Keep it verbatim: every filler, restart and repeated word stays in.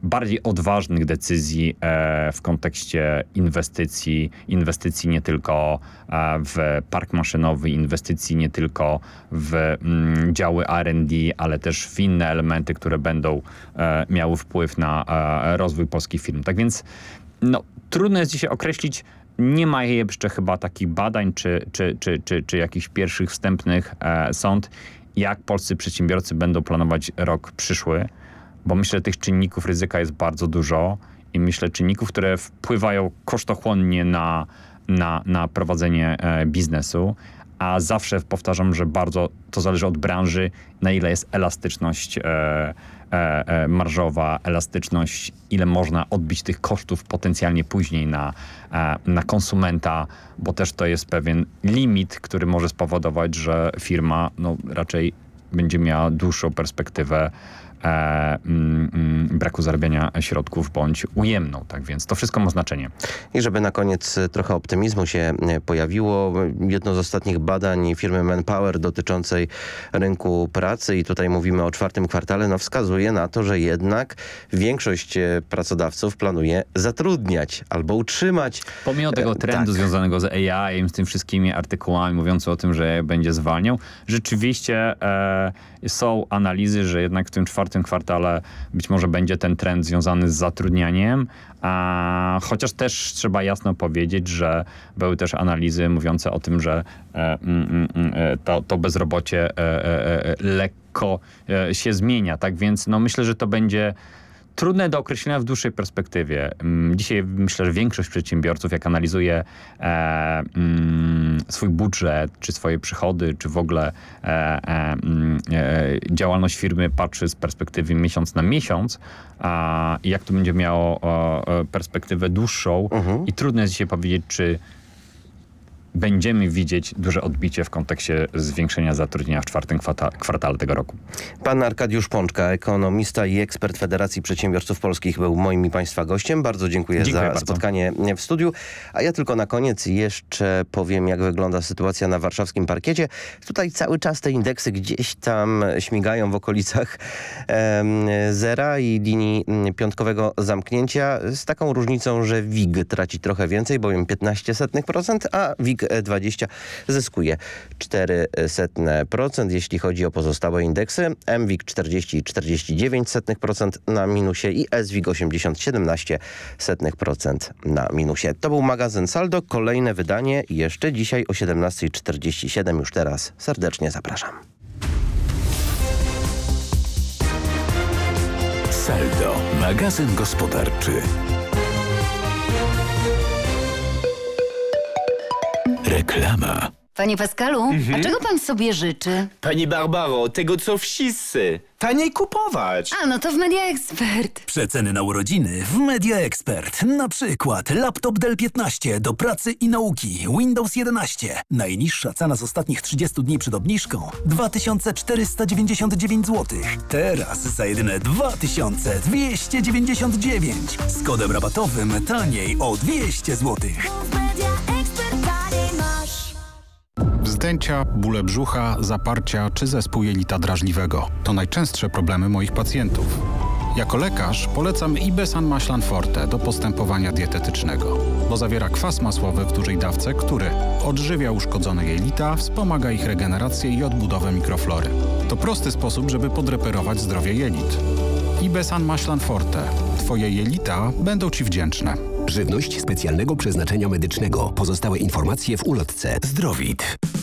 bardziej odważnych decyzji e, w kontekście inwestycji, inwestycji nie tylko e, w park maszynowy, inwestycji nie tylko w mm, działy R and D, ale też w inne elementy, które będą e, miały wpływ na e, rozwój polskich firm. Tak więc no, trudno jest dzisiaj określić, nie ma jeszcze chyba takich badań czy, czy, czy, czy, czy jakichś pierwszych wstępnych e, sąd, jak polscy przedsiębiorcy będą planować rok przyszły, bo myślę, że tych czynników ryzyka jest bardzo dużo i myślę czynników, które wpływają kosztochłonnie na, na, na prowadzenie e, biznesu, a zawsze powtarzam, że bardzo to zależy od branży, na ile jest elastyczność e, e, e, marżowa, elastyczność, ile można odbić tych kosztów potencjalnie później na, e, na konsumenta, bo też to jest pewien limit, który może spowodować, że firma no, raczej będzie miała dłuższą perspektywę E, mm, mm, braku zarabiania środków bądź ujemną. Tak więc to wszystko ma znaczenie. I żeby na koniec trochę optymizmu się pojawiło, jedno z ostatnich badań firmy Manpower dotyczącej rynku pracy i tutaj mówimy o czwartym kwartale, no wskazuje na to, że jednak większość pracodawców planuje zatrudniać albo utrzymać. Pomimo tego trendu tak. związanego z A I, z tym wszystkimi artykułami mówiące o tym, że będzie zwalniał, rzeczywiście e, są analizy, że jednak w tym czwartym kwartale być może będzie ten trend związany z zatrudnianiem, a chociaż też trzeba jasno powiedzieć, że były też analizy mówiące o tym, że e, mm, e, to, to bezrobocie e, e, lekko e, się zmienia. Tak więc no, myślę, że to będzie trudne do określenia w dłuższej perspektywie. Dzisiaj myślę, że większość przedsiębiorców, jak analizuje e, mm, swój budżet, czy swoje przychody, czy w ogóle e, e, e, działalność firmy, patrzy z perspektywy miesiąc na miesiąc a, i jak to będzie miało e, perspektywę dłuższą. Mhm. I trudno jest dzisiaj powiedzieć, czy będziemy widzieć duże odbicie w kontekście zwiększenia zatrudnienia w czwartym kwartale tego roku. Pan Arkadiusz Pączka, ekonomista i ekspert Federacji Przedsiębiorców Polskich, był moim i Państwa gościem. Bardzo dziękuję, dziękuję za bardzo. spotkanie w studiu. A ja tylko na koniec jeszcze powiem, jak wygląda sytuacja na warszawskim parkiecie. Tutaj cały czas te indeksy gdzieś tam śmigają w okolicach e, zera i linii piątkowego zamknięcia z taką różnicą, że W I G traci trochę więcej, bowiem piętnaście procent, a W I G dwadzieścia zyskuje cztery procent, jeśli chodzi o pozostałe indeksy. M WIG czterdzieści przecinek czterdzieści dziewięć procent na minusie i S WIG osiemdziesiąt przecinek siedemnaście procent na minusie. To był magazyn Saldo. Kolejne wydanie jeszcze dzisiaj o siedemnasta czterdzieści siedem. Już teraz serdecznie zapraszam. Saldo, magazyn gospodarczy. Reklama. Panie Pascalu, mhm. a czego pan sobie życzy? Pani Barbaro, tego co wszyscy. Taniej kupować. A, no to w Media Expert. Przeceny na urodziny w Media Expert. Na przykład laptop Dell piętnaście do pracy i nauki. Windows jedenaście. Najniższa cena z ostatnich trzydziestu dni przed obniżką dwa tysiące czterysta dziewięćdziesiąt dziewięć złotych. Teraz za jedyne dwa tysiące dwieście dziewięćdziesiąt dziewięć. Z kodem rabatowym taniej o dwieście złotych. Wzdęcia, bóle brzucha, zaparcia czy zespół jelita drażliwego to najczęstsze problemy moich pacjentów. Jako lekarz polecam Ibesan Maślan Forte do postępowania dietetycznego, bo zawiera kwas masłowy w dużej dawce, który odżywia uszkodzone jelita, wspomaga ich regenerację i odbudowę mikroflory. To prosty sposób, żeby podreperować zdrowie jelit. Ibesan Maślan Forte. Twoje jelita będą Ci wdzięczne. Żywność specjalnego przeznaczenia medycznego. Pozostałe informacje w ulotce. Zdrowit.